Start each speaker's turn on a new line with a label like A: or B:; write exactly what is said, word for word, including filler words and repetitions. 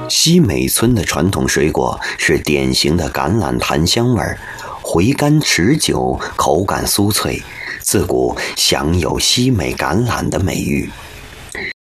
A: 西美村的传统水果是典型的橄榄檀香味儿，回甘持久，口感酥脆，自古享有西美橄榄的美誉。